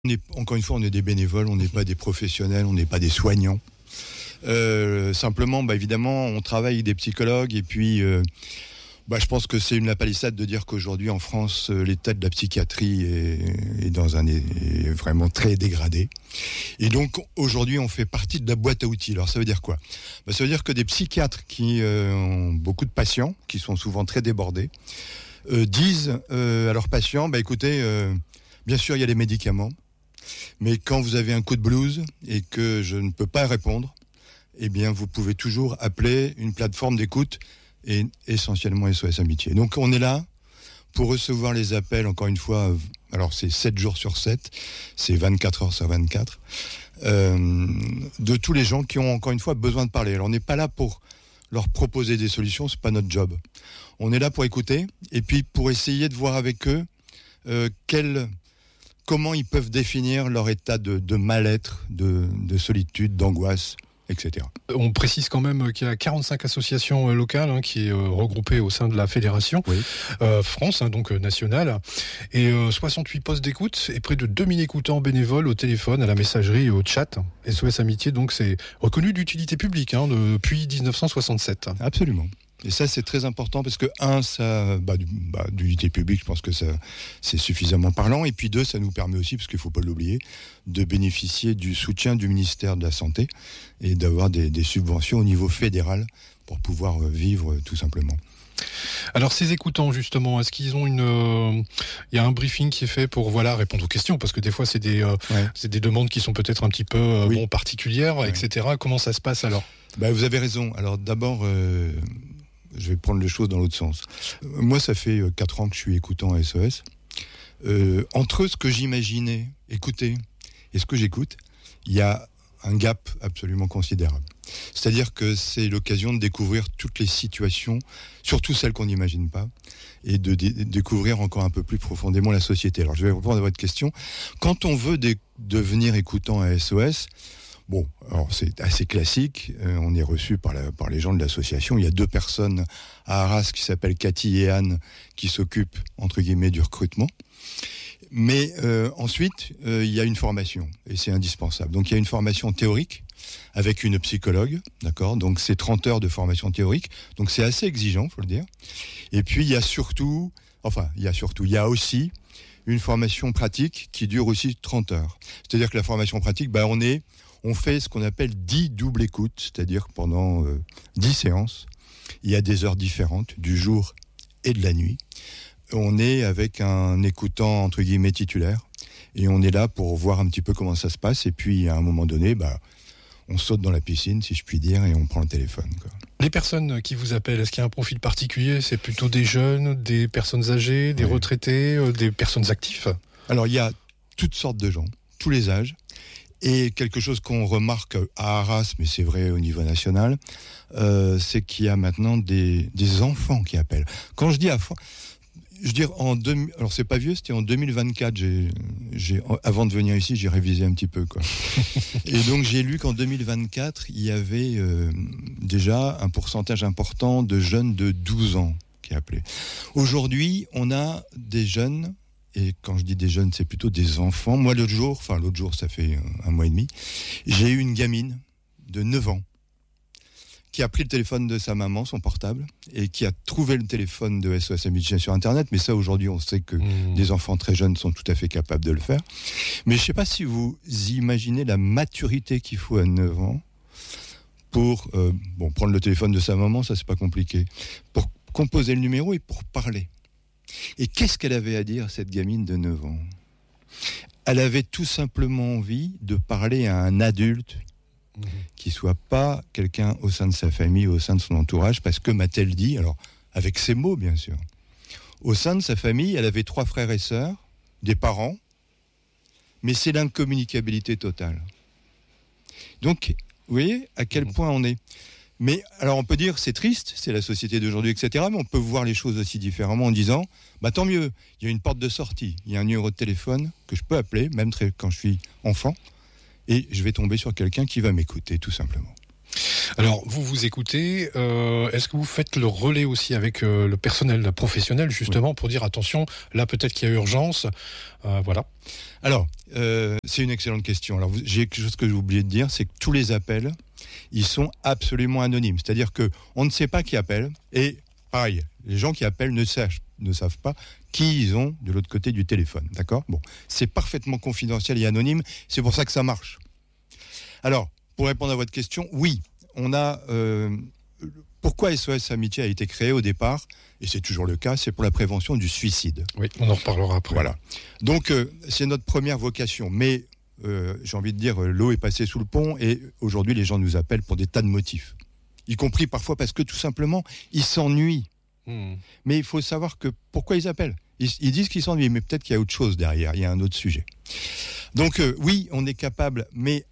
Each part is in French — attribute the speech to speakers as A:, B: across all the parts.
A: Encore une fois, on est des bénévoles, on n'est pas des professionnels, on n'est pas des soignants. Simplement, évidemment, on travaille avec des psychologues et puis je pense que c'est une lapalissade de dire qu'aujourd'hui en France, l'état de la psychiatrie est vraiment très dégradé. Et donc aujourd'hui, on fait partie de la boîte à outils. Alors ça veut dire quoi ? Ça veut dire que des psychiatres qui ont beaucoup de patients, qui sont souvent très débordés, disent à leurs patients, écoutez, bien sûr il y a les médicaments, mais quand vous avez un coup de blues et que je ne peux pas répondre, eh bien vous pouvez toujours appeler une plateforme d'écoute et essentiellement SOS Amitié. Donc on est là pour recevoir les appels, encore une fois, alors c'est 7 jours sur 7, c'est 24 heures sur 24, de tous les gens qui ont encore une fois besoin de parler. Alors on n'est pas là pour leur proposer des solutions, c'est pas notre job. On est là pour écouter et puis pour essayer de voir avec eux comment ils peuvent définir leur état de mal-être, de solitude, d'angoisse, etc.
B: On précise quand même qu'il y a 45 associations locales qui est regroupées au sein de la fédération France, donc nationale, et 68 postes d'écoute et près de 2000 écoutants bénévoles au téléphone, à la messagerie et au chat. SOS Amitié, donc c'est reconnu d'utilité publique depuis 1967.
A: Absolument. Et ça, c'est très important parce que, ça, d'utilité publique, je pense que ça, c'est suffisamment parlant. Et puis 2, ça nous permet aussi, parce qu'il ne faut pas l'oublier, de bénéficier du soutien du ministère de la Santé et d'avoir des subventions au niveau fédéral pour pouvoir vivre tout simplement.
B: Alors ces écoutants justement, est-ce qu'ils ont il y a un briefing qui est fait pour répondre aux questions, parce que des fois c'est des demandes qui sont peut-être un petit peu particulières, etc. Comment ça se passe alors ?
A: Vous avez raison. Alors d'abord, je vais prendre les choses dans l'autre sens. Moi, ça fait 4 ans que je suis écoutant à SOS. Entre ce que j'imaginais écouter et ce que j'écoute, il y a un gap absolument considérable. C'est-à-dire que c'est l'occasion de découvrir toutes les situations, surtout celles qu'on n'imagine pas, et de découvrir encore un peu plus profondément la société. Alors, je vais répondre à votre question. Quand on veut devenir écoutant à SOS, alors c'est assez classique. On est reçu par les gens de l'association. Il y a 2 personnes à Arras qui s'appellent Cathy et Anne qui s'occupent, entre guillemets, du recrutement. Mais ensuite, il y a une formation et c'est indispensable. Donc il y a une formation théorique avec une psychologue, d'accord ? Donc c'est 30 heures de formation théorique. Donc c'est assez exigeant, faut le dire. Et puis il y a aussi une formation pratique qui dure aussi 30 heures. C'est-à-dire que la formation pratique, on fait ce qu'on appelle 10 doubles écoutes, c'est-à-dire pendant 10 séances. Il y a des heures différentes, du jour et de la nuit. On est avec un écoutant, entre guillemets, titulaire. Et on est là pour voir un petit peu comment ça se passe. Et puis, à un moment donné, on saute dans la piscine, si je puis dire, et on prend le téléphone, quoi.
B: Les personnes qui vous appellent, est-ce qu'il y a un profil particulier ? C'est plutôt des jeunes, des personnes âgées, des retraités, des personnes actives ?
A: Alors, il y a toutes sortes de gens, tous les âges. Et quelque chose qu'on remarque à Arras, mais c'est vrai au niveau national, c'est qu'il y a maintenant des enfants qui appellent. Quand je dis enfants, je veux dire alors c'est pas vieux, c'était en 2024. Avant de venir ici, j'ai révisé un petit peu, quoi. Et donc j'ai lu qu'en 2024, il y avait déjà un pourcentage important de jeunes de 12 ans qui appelaient. Aujourd'hui, on a des jeunes. Et quand je dis des jeunes, c'est plutôt des enfants. Moi, l'autre jour, ça fait 1 mois et demi, j'ai eu une gamine de 9 ans qui a pris le téléphone de sa maman, son portable, et qui a trouvé le téléphone de SOS Amitié sur Internet. Mais ça, aujourd'hui, on sait que des enfants très jeunes sont tout à fait capables de le faire. Mais je ne sais pas si vous imaginez la maturité qu'il faut à 9 ans pour prendre le téléphone de sa maman, ça, c'est pas compliqué. Pour composer le numéro et pour parler. Et qu'est-ce qu'elle avait à dire, cette gamine de 9 ans ? Elle avait tout simplement envie de parler à un adulte qui ne soit pas quelqu'un au sein de sa famille, au sein de son entourage, parce que m'a-t-elle dit, alors avec ses mots bien sûr, au sein de sa famille, elle avait 3 frères et sœurs, des parents, mais c'est l'incommunicabilité totale. Donc, vous voyez à quel point on est... Mais alors on peut dire c'est triste, c'est la société d'aujourd'hui, etc. Mais on peut voir les choses aussi différemment en disant tant mieux, il y a une porte de sortie, il y a un numéro de téléphone que je peux appeler, même quand je suis enfant, et je vais tomber sur quelqu'un qui va m'écouter tout simplement.
B: Alors, vous écoutez, est-ce que vous faites le relais aussi avec le personnel professionnel, justement, pour dire attention, là peut-être qu'il y a urgence, voilà.
A: Alors, c'est une excellente question. Alors, j'ai quelque chose que j'ai oublié de dire, c'est que tous les appels, ils sont absolument anonymes. C'est-à-dire qu'on ne sait pas qui appelle, et pareil, les gens qui appellent ne savent pas qui ils ont de l'autre côté du téléphone, d'accord ? Bon, c'est parfaitement confidentiel et anonyme, c'est pour ça que ça marche. Alors, pour répondre à votre question, oui, on a... pourquoi SOS Amitié a été créé au départ, et c'est toujours le cas, c'est pour la prévention du suicide.
B: Oui, on en reparlera après.
A: Voilà. Donc, c'est notre première vocation, mais j'ai envie de dire, l'eau est passée sous le pont, et aujourd'hui, les gens nous appellent pour des tas de motifs. Y compris parfois parce que, tout simplement, ils s'ennuient. Mais il faut savoir pourquoi ils appellent. Ils disent qu'ils s'ennuient, mais peut-être qu'il y a autre chose derrière, il y a un autre sujet. Donc oui, on est capable, mais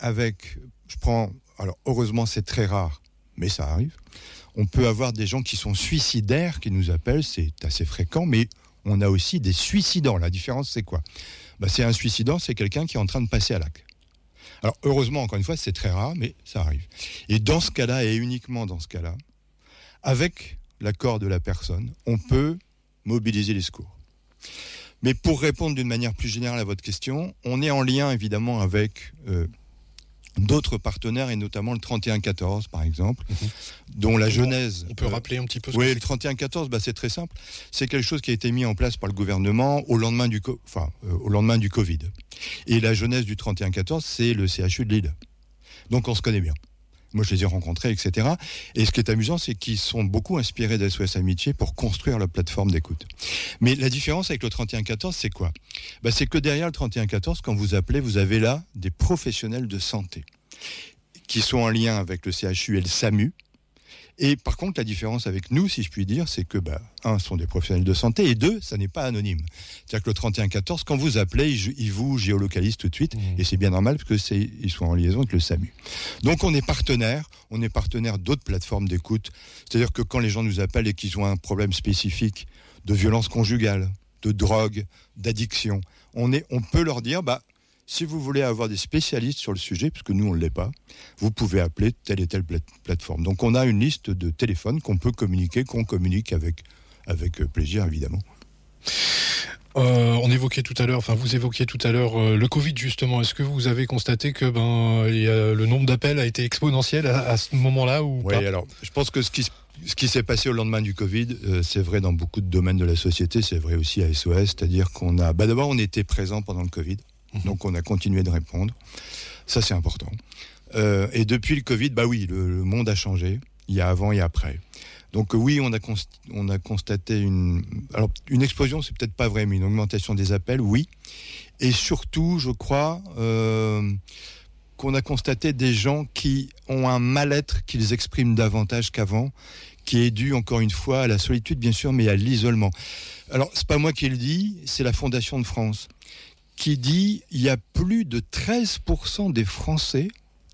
A: alors heureusement c'est très rare, mais ça arrive, on peut avoir des gens qui sont suicidaires, qui nous appellent, c'est assez fréquent, mais on a aussi des suicidants. La différence c'est quoi ? C'est un suicidant, c'est quelqu'un qui est en train de passer à l'acte. Alors heureusement, encore une fois, c'est très rare, mais ça arrive. Et dans ce cas-là, et uniquement dans ce cas-là, avec l'accord de la personne, on peut mobiliser les secours. Mais pour répondre d'une manière plus générale à votre question, on est en lien évidemment avec d'autres partenaires et notamment le 3114 par exemple, dont la genèse...
B: On peut rappeler un petit peu ce
A: que c'est. Le 3114, c'est très simple. C'est quelque chose qui a été mis en place par le gouvernement au lendemain du Covid. Et la genèse du 3114, c'est le CHU de Lille. Donc on se connaît bien. Moi, je les ai rencontrés, etc. Et ce qui est amusant, c'est qu'ils sont beaucoup inspirés d'SOS Amitié pour construire la plateforme d'écoute. Mais la différence avec le 3114, c'est quoi ? C'est que derrière le 3114, quand vous appelez, vous avez là des professionnels de santé qui sont en lien avec le CHU et le SAMU. Et par contre, la différence avec nous, si je puis dire, c'est que, un, ce sont des professionnels de santé, et deux, ça n'est pas anonyme. C'est-à-dire que le 3114, quand vous appelez, ils vous géolocalisent tout de suite, et c'est bien normal, parce qu'ils sont en liaison avec le SAMU. Donc on est partenaire d'autres plateformes d'écoute. C'est-à-dire que quand les gens nous appellent et qu'ils ont un problème spécifique de violence conjugale, de drogue, d'addiction, on peut leur dire, si vous voulez avoir des spécialistes sur le sujet, parce que nous on ne l'est pas, vous pouvez appeler telle et telle plateforme. Donc on a une liste de téléphones qu'on communique avec plaisir évidemment.
B: Vous évoquiez tout à l'heure le Covid justement. Est-ce que vous avez constaté que le nombre d'appels a été exponentiel à ce moment-là ou pas ?
A: Oui, alors je pense que ce qui s'est passé au lendemain du Covid, c'est vrai dans beaucoup de domaines de la société, c'est vrai aussi à SOS, c'est-à-dire qu'on a... d'abord on était présent pendant le Covid. Donc on a continué de répondre, ça c'est important. Et depuis le Covid, le monde a changé, il y a avant et après. Donc oui, on a constaté une explosion, c'est peut-être pas vrai, mais une augmentation des appels, oui. Et surtout, je crois qu'on a constaté des gens qui ont un mal-être qu'ils expriment davantage qu'avant, qui est dû encore une fois à la solitude bien sûr, mais à l'isolement. Alors c'est pas moi qui le dis, c'est la Fondation de France qui dit il y a plus de 13% des Français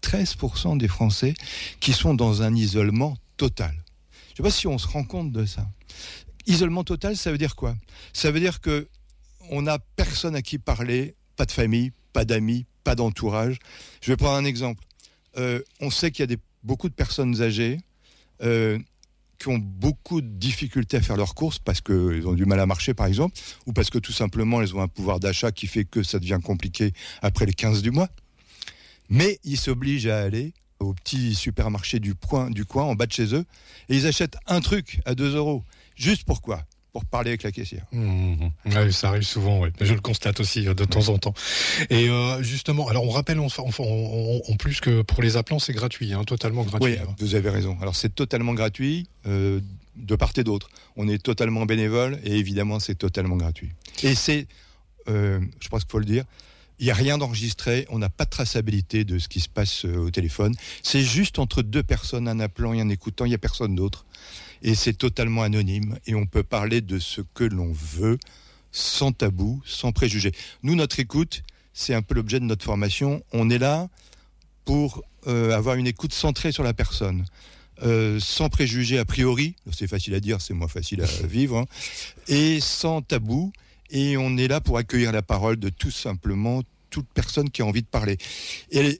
A: qui sont dans un isolement total. Je ne sais pas si on se rend compte de ça. Isolement total, ça veut dire quoi ? Ça veut dire qu'on n'a personne à qui parler, pas de famille, pas d'amis, pas d'entourage. Je vais prendre un exemple. On sait qu'il y a beaucoup de personnes âgées qui ont beaucoup de difficultés à faire leurs courses parce qu'ils ont du mal à marcher par exemple, ou parce que tout simplement ils ont un pouvoir d'achat qui fait que ça devient compliqué après les 15 du mois. Mais ils s'obligent à aller au petit supermarché du coin en bas de chez eux et ils achètent un truc à 2 €. Juste pourquoi ? Pour parler avec la caissière.
B: Ouais, ça arrive souvent, oui. Je le constate aussi de temps en temps. Et justement, alors on rappelle en plus que pour les appelants, c'est gratuit, totalement gratuit.
A: Oui, vous avez raison. Alors c'est totalement gratuit de part et d'autre. On est totalement bénévole et évidemment c'est totalement gratuit. Et c'est, je pense qu'il faut le dire, il n'y a rien d'enregistré, on n'a pas de traçabilité de ce qui se passe au téléphone. C'est juste entre deux personnes, un appelant et un écoutant, il n'y a personne d'autre. Et c'est totalement anonyme et on peut parler de ce que l'on veut sans tabou, sans préjugés. Nous, notre écoute, c'est un peu l'objet de notre formation. On est là pour avoir une écoute centrée sur la personne, sans préjugés a priori, c'est facile à dire, c'est moins facile à vivre, et sans tabou. Et on est là pour accueillir la parole de tout simplement toute personne qui a envie de parler. Et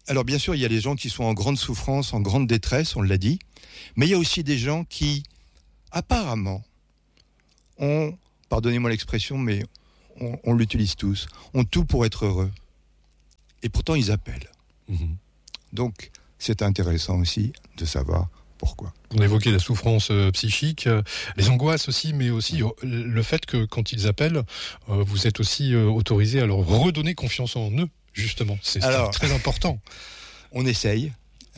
A: Alors bien sûr, il y a les gens qui sont en grande souffrance, en grande détresse, on l'a dit, mais il y a aussi des gens qui, apparemment, ont, pardonnez-moi l'expression, mais on l'utilise tous, ont tout pour être heureux. Et pourtant, ils appellent. Donc, c'est intéressant aussi de savoir pourquoi.
B: On évoquait la souffrance psychique, les angoisses aussi, mais aussi le fait que quand ils appellent, vous êtes aussi autorisé à leur redonner confiance en eux, justement. C'est très important.
A: On essaye.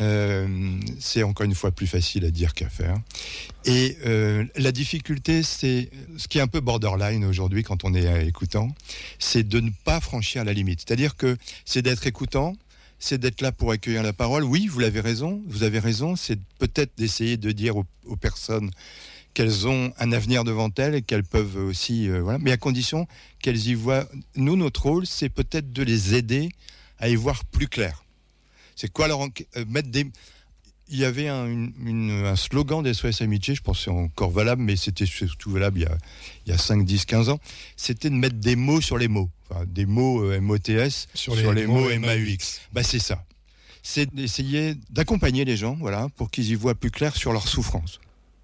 A: C'est encore une fois plus facile à dire qu'à faire. Et la difficulté, c'est ce qui est un peu borderline aujourd'hui quand on est écoutant, c'est de ne pas franchir la limite. C'est-à-dire que c'est d'être écoutant, c'est d'être là pour accueillir la parole. Oui, vous avez raison, c'est peut-être d'essayer de dire aux personnes qu'elles ont un avenir devant elles et qu'elles peuvent aussi... mais à condition qu'elles y voient... Nous, notre rôle, c'est peut-être de les aider à y voir plus clair. C'est quoi leur mettre des... Il y avait un slogan des SOS Amitié, je pense que c'est encore valable, mais c'était surtout valable il y a 5, 10, 15 ans. C'était de mettre des mots sur les mots. Enfin, des mots MOTS sur les mots MAUX. C'est ça. C'est d'essayer d'accompagner les gens, voilà, pour qu'ils y voient plus clair sur leur souffrance.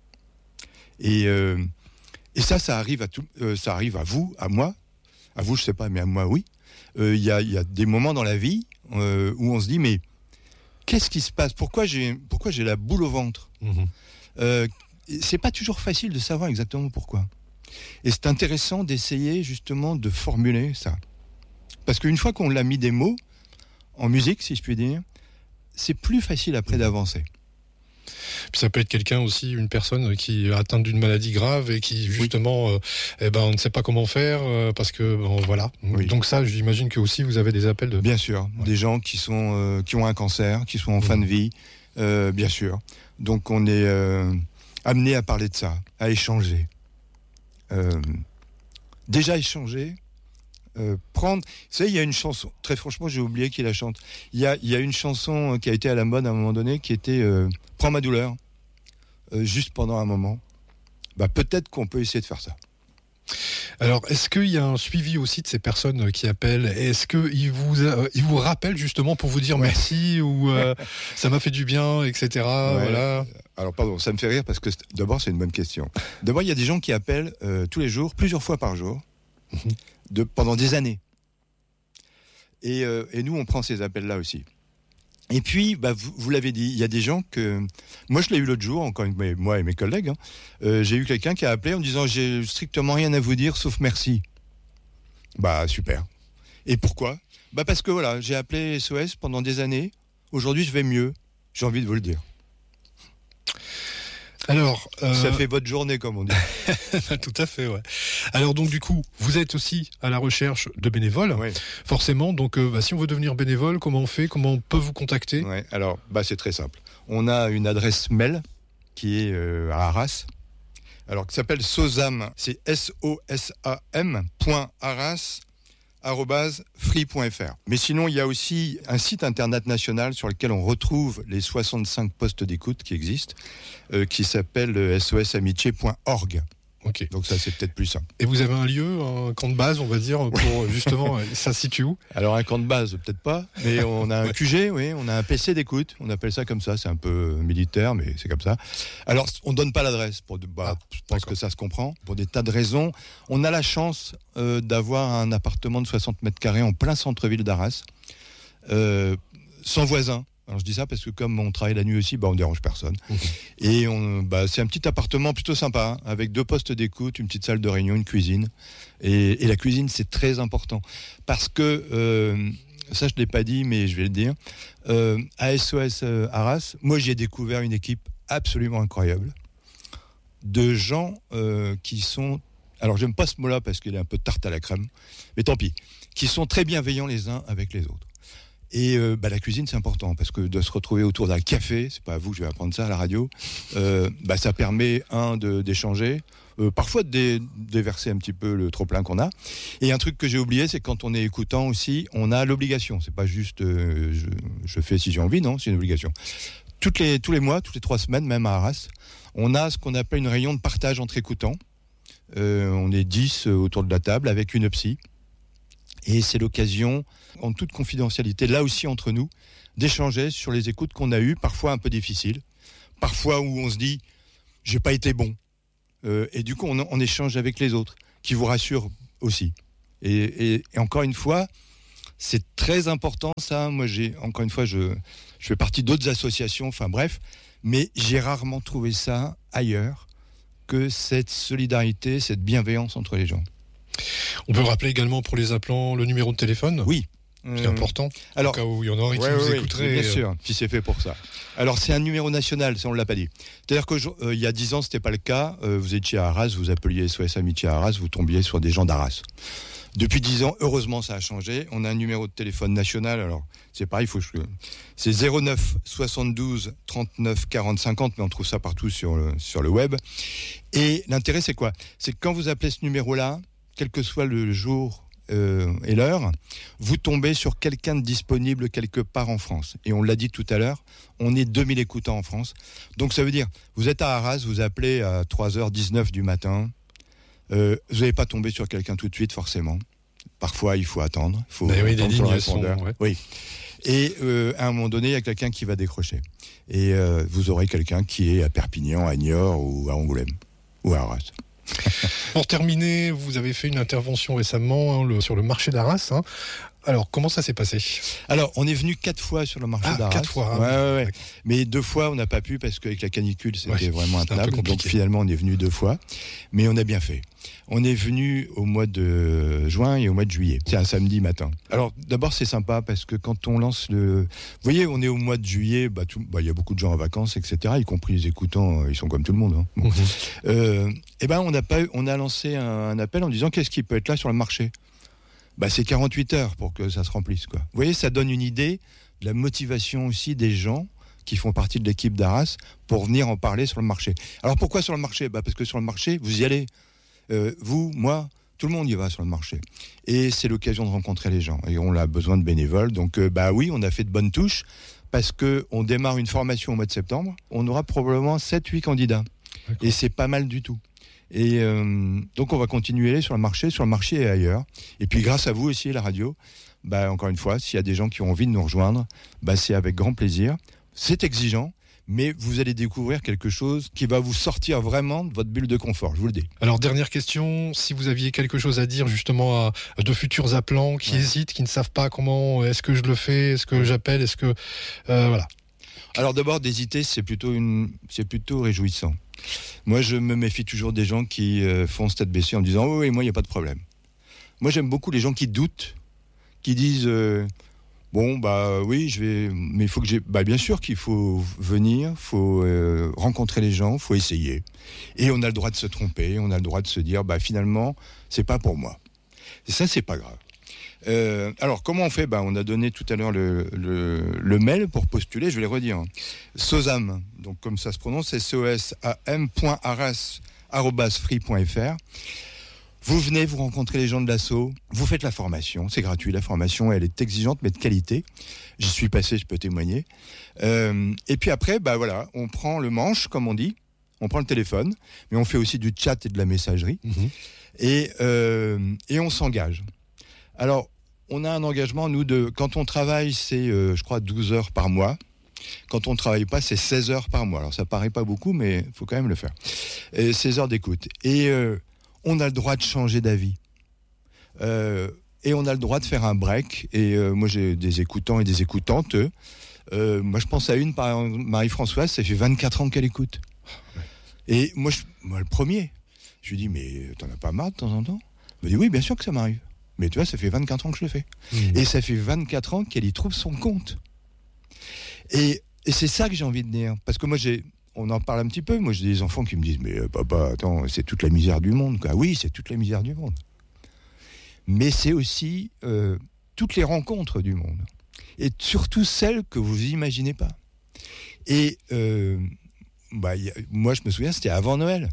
A: Et ça arrive à tout, ça arrive à vous, à moi. À vous, je sais pas, mais à moi, oui. Il y a des moments dans la vie où on se dit, mais qu'est-ce qui se passe ? Pourquoi j'ai la boule au ventre ? C'est pas toujours facile de savoir exactement pourquoi. Et c'est intéressant d'essayer justement de formuler ça. Parce qu'une fois qu'on l'a mis des mots, en musique si je puis dire, c'est plus facile après d'avancer.
B: Puis ça peut être quelqu'un aussi, une personne qui est atteinte d'une maladie grave et qui justement, on ne sait pas comment faire parce que voilà. Oui. Donc ça, j'imagine que aussi vous avez des appels de.
A: Bien sûr, des gens qui ont un cancer, qui sont en fin de vie, bien sûr. Donc on est amené à parler de ça, à échanger. Déjà échanger. Prendre. Vous savez, il y a une chanson. Très franchement, j'ai oublié qui la chante. Il y a une chanson qui a été à la mode à un moment donné, qui était Prends ma douleur, juste pendant un moment. Peut-être qu'on peut essayer de faire ça.
B: Alors, est-ce qu'il y a un suivi aussi de ces personnes qui appellent ? Est-ce qu'ils vous rappellent justement pour vous dire merci ou ça m'a fait du bien, etc. Voilà.
A: Alors, pardon, ça me fait rire parce que d'abord, c'est une bonne question. D'abord, il y a des gens qui appellent tous les jours, plusieurs fois par jour. Pendant des années. Et nous, on prend ces appels-là aussi. Et puis, vous l'avez dit, il y a des gens que... Moi, je l'ai eu l'autre jour, encore moi et mes collègues. J'ai eu quelqu'un qui a appelé en me disant « J'ai strictement rien à vous dire, sauf merci. » Super. Et pourquoi ? Parce que voilà, j'ai appelé SOS pendant des années. Aujourd'hui, je vais mieux. J'ai envie de vous le dire.
B: Alors,
A: ça fait votre journée, comme on dit.
B: Tout à fait, ouais. Alors donc du coup, vous êtes aussi à la recherche de bénévoles, forcément. Donc, si on veut devenir bénévole, comment on fait ? Comment on peut vous contacter ?
A: Ouais. Alors, c'est très simple. On a une adresse mail qui est à Arras. Alors, qui s'appelle SOSAM. C'est SOSAM.arras@free.fr. Mais sinon, il y a aussi un site internet national sur lequel on retrouve les 65 postes d'écoute qui existent, qui s'appelle sosamitié.org.
B: Ok.
A: Donc ça, c'est peut-être plus simple.
B: Et vous avez un lieu, un camp de base, on va dire, pour justement, ça se situe où ?
A: Alors un camp de base, peut-être pas, mais on a un QG, oui, on a un PC d'écoute, on appelle ça comme ça, c'est un peu militaire, mais c'est comme ça. Alors on donne pas l'adresse, je pense que ça se comprend, pour des tas de raisons. On a la chance d'avoir un appartement de 60 mètres carrés en plein centre-ville d'Arras, sans voisins. Alors je dis ça parce que comme on travaille la nuit aussi, on dérange personne. Et c'est un petit appartement plutôt sympa, avec 2 postes d'écoute, une petite salle de réunion, une cuisine. Et la cuisine, c'est très important. Parce que, ça je ne l'ai pas dit, mais je vais le dire, à SOS Arras, moi j'ai découvert une équipe absolument incroyable, de gens qui sont... Alors j'aime pas ce mot-là parce qu'il est un peu tarte à la crème, mais tant pis, qui sont très bienveillants les uns avec les autres. Et la cuisine, c'est important, parce que de se retrouver autour d'un café, c'est pas à vous que je vais apprendre ça à la radio, ça permet, d'échanger, parfois de déverser un petit peu le trop-plein qu'on a. Et un truc que j'ai oublié, c'est que quand on est écoutant aussi, on a l'obligation. C'est pas juste je fais si j'ai envie, non, c'est une obligation. Tous les mois, toutes les 3 semaines, même à Arras, on a ce qu'on appelle une réunion de partage entre écoutants. On est 10 autour de la table avec une psy. Et c'est l'occasion en toute confidentialité, là aussi entre nous, d'échanger sur les écoutes qu'on a eues, parfois un peu difficiles, parfois où on se dit « j'ai pas été bon ». Et du coup, on échange avec les autres, qui vous rassurent aussi. Et encore une fois, c'est très important ça. Moi, encore une fois, je fais partie d'autres associations, enfin bref, mais j'ai rarement trouvé ça ailleurs que cette solidarité, cette bienveillance entre les gens.
B: On peut rappeler également pour les appelants le numéro de téléphone ?
A: Oui.
B: C'est important, alors, au cas où il y en aurait qui nous écouteraient.
A: Bien sûr, si c'est fait pour ça. Alors, c'est un numéro national, ça on ne l'a pas dit. C'est-à-dire qu'il y a 10 ans, ce n'était pas le cas. Vous étiez à Arras, vous appeliez SOS Amitié à Arras, vous tombiez sur des gens d'Arras. Depuis 10 ans, heureusement, ça a changé. On a un numéro de téléphone national. Alors, c'est pareil, c'est 09 72 39 40 50, mais on trouve ça partout sur le web. Et l'intérêt, c'est quoi ? C'est que quand vous appelez ce numéro-là, quel que soit le jour et l'heure, vous tombez sur quelqu'un de disponible quelque part en France. Et on l'a dit tout à l'heure, on est 2000 écoutants en France. Donc ça veut dire, vous êtes à Arras, vous appelez à 3h19 du matin, vous n'allez pas tomber sur quelqu'un tout de suite forcément. Parfois, il faut attendre. Il faut attendre
B: des lignes sont,
A: Oui. Et à un moment donné, il y a quelqu'un qui va décrocher. Et vous aurez quelqu'un qui est à Perpignan, à Niort ou à Angoulême ou à Arras.
B: Pour terminer, vous avez fait une intervention récemment sur le marché d'Arras. Alors, comment ça s'est passé ?
A: Alors, on est venu 4 fois sur le marché d'Arras.
B: 4 fois.
A: Ouais. Mais 2 fois, on n'a pas pu parce qu'avec la canicule, c'était vraiment intenable. Donc finalement, on est venu 2 fois. Mais on a bien fait. On est venu au mois de juin et au mois de juillet. C'est un samedi matin. Alors, d'abord, c'est sympa parce que quand on lance Vous voyez, on est au mois de juillet, y a beaucoup de gens en vacances, etc., y compris les écoutants, ils sont comme tout le monde. Bon. On a lancé un appel en disant qu'est-ce qui peut être là sur le marché ? C'est 48 heures pour que ça se remplisse, quoi. Vous voyez, ça donne une idée de la motivation aussi des gens qui font partie de l'équipe d'Arras pour venir en parler sur le marché. Alors pourquoi sur le marché ? Parce que sur le marché, vous y allez. Vous, moi, tout le monde y va sur le marché. Et c'est l'occasion de rencontrer les gens. Et on a besoin de bénévoles. Donc oui, on a fait de bonnes touches parce qu'on démarre une formation au mois de septembre. On aura probablement 7-8 candidats. D'accord. Et c'est pas mal du tout. Et donc on va continuer sur le marché et ailleurs. Et puis grâce à vous aussi, la radio, encore une fois, s'il y a des gens qui ont envie de nous rejoindre, c'est avec grand plaisir. C'est exigeant, mais vous allez découvrir quelque chose qui va vous sortir vraiment de votre bulle de confort, je vous le dis.
B: Alors dernière question, si vous aviez quelque chose à dire justement à de futurs appelants qui hésitent, qui ne savent pas comment, est-ce que je le fais, est-ce que j'appelle, est-ce que... voilà.
A: Alors d'abord, d'hésiter, c'est plutôt réjouissant. Moi, je me méfie toujours des gens qui foncent tête baissée en me disant « oui, moi, il n'y a pas de problème ». Moi, j'aime beaucoup les gens qui doutent, qui disent oui, je vais... Mais il faut que j'ai... bien sûr qu'il faut venir, il faut rencontrer les gens, il faut essayer. Et on a le droit de se tromper, on a le droit de se dire finalement, c'est pas pour moi. Et ça, c'est pas grave. Alors, comment on fait ? On a donné tout à l'heure le mail pour postuler, je vais le redire. SOSAM, donc comme ça se prononce, c'est sosam.arras@free.fr. Vous venez, vous rencontrez les gens de l'asso, vous faites la formation, c'est gratuit, la formation, elle est exigeante, mais de qualité. J'y suis passé, je peux témoigner. Et puis après, on prend le manche, comme on dit, on prend le téléphone, mais on fait aussi du chat et de la messagerie, et on s'engage. Alors, on a un engagement, nous, quand on travaille, c'est, je crois, 12 heures par mois. Quand on ne travaille pas, c'est 16 heures par mois. Alors, ça paraît pas beaucoup, mais il faut quand même le faire. 16 heures d'écoute. Et on a le droit de changer d'avis. Et on a le droit de faire un break. Et moi, j'ai des écoutants et des écoutantes. Moi, je pense à une, par exemple, Marie-Françoise, ça fait 24 ans qu'elle écoute. Et moi, le premier, je lui dis, mais t'en as pas marre de temps en temps ? Elle me dit, oui, bien sûr que ça m'arrive. Mais tu vois, ça fait 24 ans que je le fais. Et ça fait 24 ans qu'elle y trouve son compte. Et c'est ça que j'ai envie de dire. Parce que moi, on en parle un petit peu. Moi, j'ai des enfants qui me disent, mais papa, attends, c'est toute la misère du monde, quoi. Oui, c'est toute la misère du monde. Mais c'est aussi toutes les rencontres du monde. Et surtout celles que vous imaginez pas. Et moi, je me souviens, c'était avant Noël.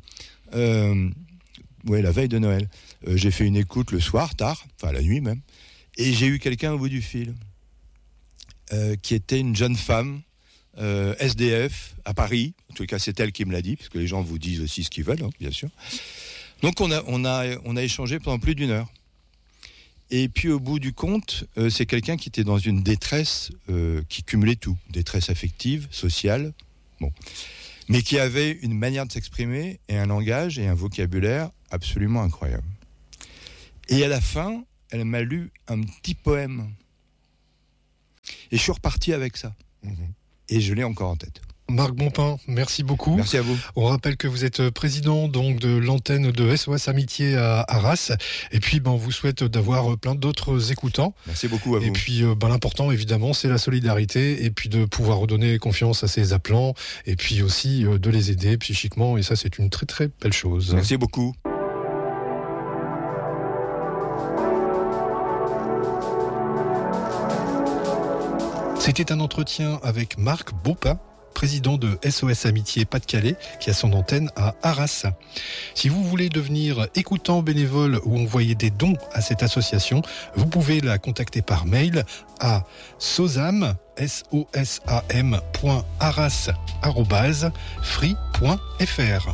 A: La veille de Noël. J'ai fait une écoute le soir, tard, enfin la nuit même, et j'ai eu quelqu'un au bout du fil, qui était une jeune femme, SDF, à Paris. En tout cas, c'est elle qui me l'a dit, parce que les gens vous disent aussi ce qu'ils veulent, bien sûr. Donc on a échangé pendant plus d'1 heure. Et puis au bout du compte, c'est quelqu'un qui était dans une détresse qui cumulait tout, détresse affective, sociale, mais qui avait une manière de s'exprimer et un langage et un vocabulaire absolument incroyable. Et à la fin, elle m'a lu un petit poème. Et je suis reparti avec ça. Et je l'ai encore en tête.
B: Marc Bompin, merci beaucoup.
A: Merci à vous.
B: On rappelle que vous êtes président donc de l'antenne de SOS Amitié à Arras. Et puis, on vous souhaite d'avoir plein d'autres écoutants.
A: Merci beaucoup à vous.
B: Et puis, l'important, évidemment, c'est la solidarité. Et puis, de pouvoir redonner confiance à ces appelants. Et puis aussi, de les aider psychiquement. Et ça, c'est une très, très belle chose.
A: Merci beaucoup.
B: C'était un entretien avec Marc Bompin, président de SOS Amitié Pas-de-Calais, qui a son antenne à Arras. Si vous voulez devenir écoutant bénévole ou envoyer des dons à cette association, vous pouvez la contacter par mail à sosam, sosam.arras@free.fr.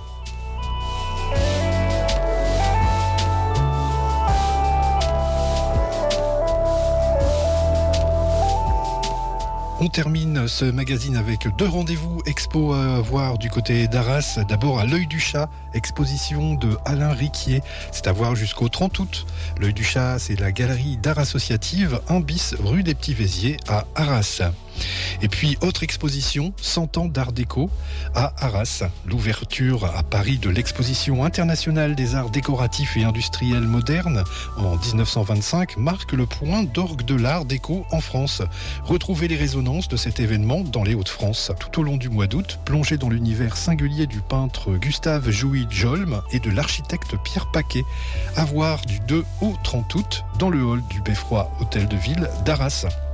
B: On termine ce magazine avec 2 rendez-vous expo à voir du côté d'Arras. D'abord à l'Œil du Chat, exposition de Alain Riquier. C'est à voir jusqu'au 30 août. L'Œil du Chat, c'est la galerie d'art associative 1 bis rue des Petits Vésiers à Arras. Et puis, autre exposition, 100 ans d'art déco à Arras. L'ouverture à Paris de l'exposition internationale des arts décoratifs et industriels modernes en 1925 marque le point d'orgue de l'art déco en France. Retrouvez les résonances de cet événement dans les Hauts-de-France. Tout au long du mois d'août, plongez dans l'univers singulier du peintre Gustave Jouy-Jolm et de l'architecte Pierre Paquet. À voir du 2 au 30 août dans le hall du Beffroi Hôtel de Ville d'Arras.